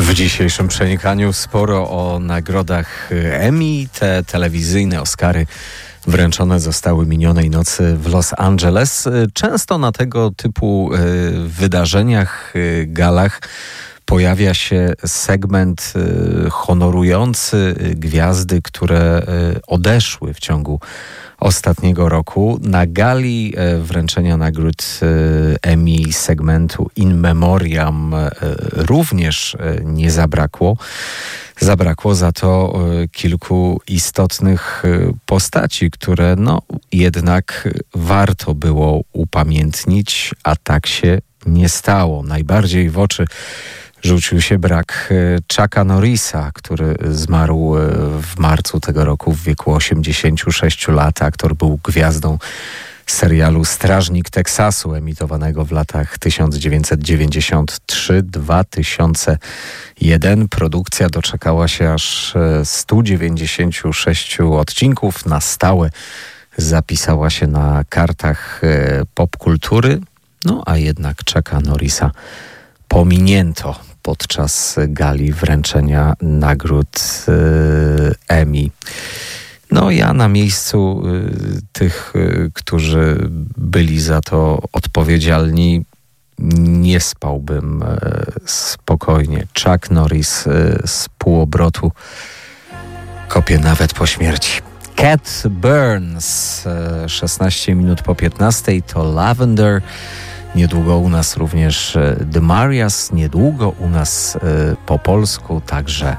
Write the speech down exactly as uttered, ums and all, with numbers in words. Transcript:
W dzisiejszym przenikaniu sporo o nagrodach Emmy. Te telewizyjne Oscary wręczone zostały minionej nocy w Los Angeles. Często na tego typu wydarzeniach, galach pojawia się segment honorujący gwiazdy, które odeszły w ciągu ostatniego roku. Na gali wręczenia nagród Emmy segmentu In Memoriam również nie zabrakło. Zabrakło za to kilku istotnych postaci, które no jednak warto było upamiętnić, a tak się nie stało. Najbardziej w oczy rzucił się brak Chucka Norrisa, który zmarł w marcu tego roku w wieku osiemdziesięciu sześciu lat. Aktor był gwiazdą serialu Strażnik Teksasu, emitowanego w latach tysiąc dziewięćset dziewięćdziesiąt trzy do dwa tysiące jeden. Produkcja doczekała się aż stu dziewięćdziesięciu sześciu odcinków. Na stałe zapisała się na kartach popkultury. No a jednak Chucka Norrisa pominięto podczas gali wręczenia nagród y, Emmy. No ja na miejscu y, tych, y, którzy byli za to odpowiedzialni, nie spałbym y, spokojnie. Chuck Norris y, z półobrotu kopie nawet po śmierci. Cat Burns, y, szesnaście minut po piętnastej to Lavender. Niedługo u nas również The Marias, niedługo u nas y, po polsku także